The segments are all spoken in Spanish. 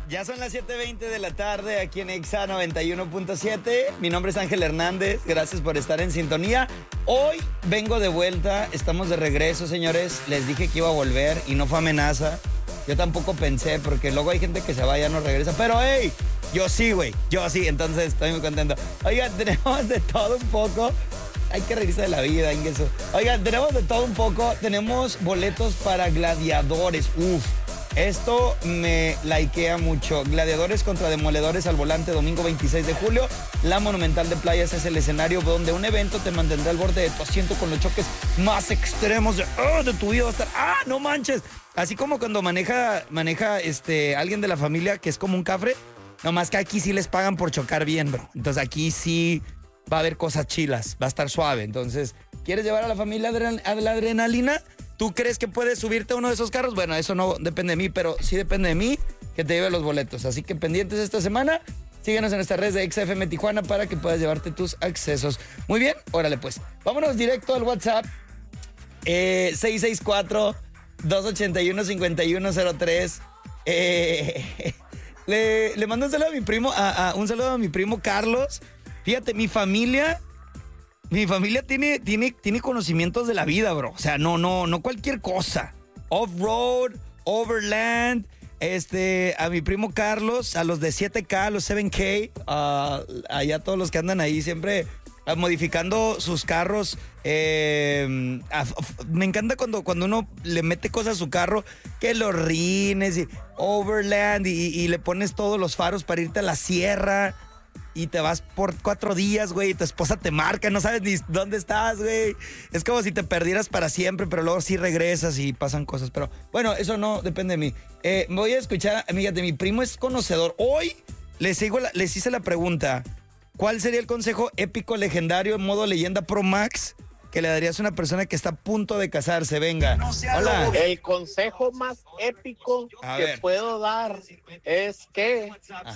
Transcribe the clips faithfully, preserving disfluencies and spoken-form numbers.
Ya son las siete veinte de la tarde aquí en Exa noventa y uno punto siete. Mi nombre es Ángel Hernández. Gracias por estar en sintonía. Hoy vengo de vuelta. Estamos de regreso, señores. Les dije que iba a volver y no fue amenaza. Yo tampoco pensé, porque luego hay gente que se va y ya no regresa. Pero, hey, yo sí, güey. Yo sí. Entonces estoy muy contento. Oigan, tenemos de todo un poco. Hay que reírse de la vida, Ingeso. Oigan, tenemos de todo un poco. Tenemos boletos para Gladiadores. Uf. Esto me likea mucho. Gladiadores contra Demoledores al volante, domingo veintiséis de julio. La Monumental de Playas es el escenario donde un evento te mantendrá al borde de tu asiento con los choques más extremos de, oh, de tu vida. Va a estar, ¡ah, no manches! Así como cuando maneja, maneja este, alguien de la familia que es como un cafre. Nomás que aquí sí les pagan por chocar bien, bro. Entonces aquí sí va a haber cosas chilas. Va a estar suave. Entonces, ¿quieres llevar a la familia a la adrenalina? ¿Tú crees que puedes subirte a uno de esos carros? Bueno, eso no depende de mí, pero sí depende de mí que te lleve los boletos. Así que pendientes esta semana, síguenos en nuestras redes de X F M Tijuana para que puedas llevarte tus accesos. Muy bien, órale pues. Vámonos directo al WhatsApp. Eh, seis seis cuatro, dos ocho uno, cinco uno cero tres. Eh, le, le mando un saludo a mi primo, a, a, un saludo a mi primo Carlos. Fíjate, mi familia... Mi familia tiene, tiene, tiene conocimientos de la vida, bro. O sea, no, no, no cualquier cosa. Off-road, overland, este, a mi primo Carlos, a los de siete K, a los siete K, uh, allá todos los que andan ahí siempre uh, modificando sus carros. Eh, uh, me encanta cuando, cuando uno le mete cosas a su carro, que los rines y overland y, y le pones todos los faros para irte a la sierra. Y te vas por cuatro días, güey, y tu esposa te marca, no sabes ni dónde estás, güey. Es como si te perdieras para siempre, pero luego sí regresas y pasan cosas. Pero bueno, eso no depende de mí. Eh, voy a escuchar, fíjate, mi primo es conocedor. Hoy les, sigo la, les hice la pregunta, ¿cuál sería el consejo épico legendario en modo leyenda Pro Max que le darías a una persona que está a punto de casarse? Venga. Hola. El consejo más épico a que ver. puedo dar es que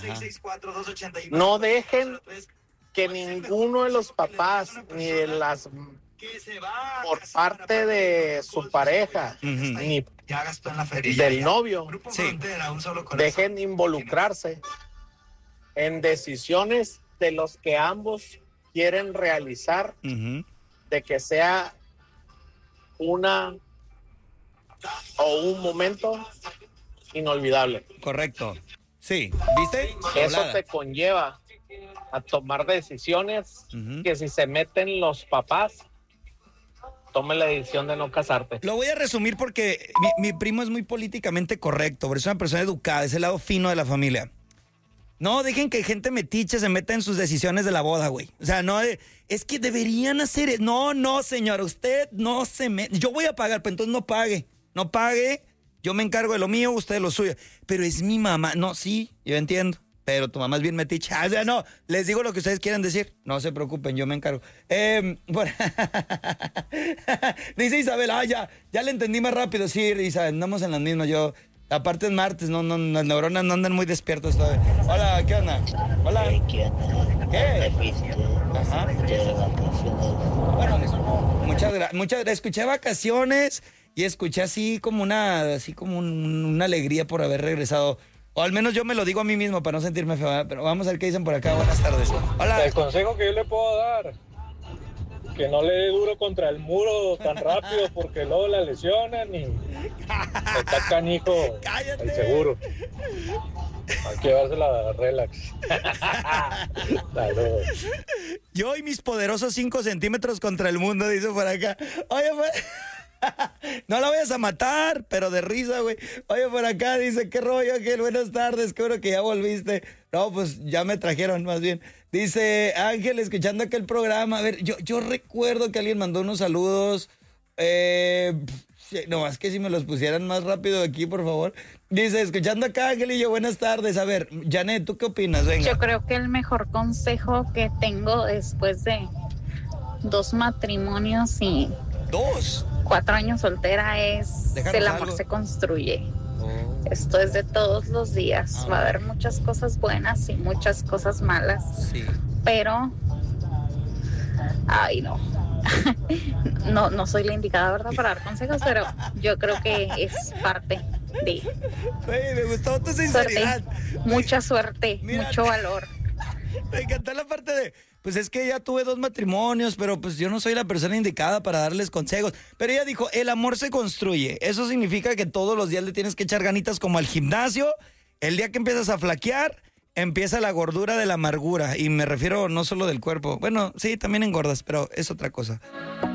no dejen que ninguno de los papás ni de las por parte de su pareja uh-huh. ni del novio sí. dejen involucrarse en decisiones de los que ambos quieren realizar. Uh-huh. De que sea una o un momento inolvidable. Correcto. Sí, ¿viste? Eso Hablada. te conlleva a tomar decisiones uh-huh. que si se meten los papás, tome la decisión de no casarte. Lo voy a resumir porque mi, mi primo es muy políticamente correcto, pero es una persona educada, es el lado fino de la familia. No, dejen que gente metiche se meta en sus decisiones de la boda, güey. O sea, no, es que deberían hacer... No, no, señor, usted no se mete... Yo voy a pagar, pero entonces no pague. No pague, yo me encargo de lo mío, usted de lo suyo. Pero es mi mamá. No, sí, yo entiendo, pero tu mamá es bien metiche. O sea, no, les digo lo que ustedes quieren decir. No se preocupen, yo me encargo. Eh, bueno. Dice Isabel, ah, ya, ya le entendí más rápido. Sí, Isabel, andamos en las mismas, yo... Aparte es martes, no, no, las neuronas no andan muy despiertos todavía. Hola, ¿qué onda? Hola. ¿Qué onda? ¿Qué? ¿Fuiste? Ajá. ¿De vacaciones? Bueno, eso no. Muchas gracias. Muchas, escuché vacaciones y escuché así como una, así como un, una alegría por haber regresado. O al menos yo me lo digo a mí mismo para no sentirme feo, ¿verdad? Pero vamos a ver qué dicen por acá. Buenas tardes. Hola. El consejo que yo le puedo dar, que no le dé duro contra el muro tan rápido porque luego la lesionan y está canijo. ¡Cállate! El seguro. Hay que llevársela relax. Saludos. Yo y mis poderosos cinco centímetros contra el mundo, dice por acá. Oye, pues... No la vayas a matar, pero de risa, güey. Oye, por acá dice, qué rollo, Ángel, buenas tardes, qué bueno que ya volviste. No, pues ya me trajeron, más bien. Dice, Ángel, escuchando aquel programa. A ver, yo, yo recuerdo que alguien mandó unos saludos. Eh, no, es que si me los pusieran más rápido aquí, por favor. Dice, escuchando acá, Ángel y yo, buenas tardes. A ver, Janet, ¿tú qué opinas? Venga. Yo creo que el mejor consejo que tengo después de dos matrimonios y... ¿Dos? Cuatro años soltera es Déjanos el amor algo. se construye. Oh. Esto es de todos los días. Ah. Va a haber muchas cosas buenas y muchas cosas malas. Sí. Pero, ay no. no, no soy la indicada, ¿verdad? Para dar consejos, pero yo creo que es parte. suerte. Oye, me gustó tu sinceridad. Suerte. Mucha suerte, Mira, mucho valor. Me encantó la parte de, pues es que ya tuve dos matrimonios, pero pues yo no soy la persona indicada para darles consejos. Pero ella dijo, el amor se construye. Eso significa que todos los días le tienes que echar ganitas como al gimnasio. El día que empiezas a flaquear, empieza la gordura de la amargura. Y me refiero no solo del cuerpo. Bueno, sí, también engordas, pero es otra cosa.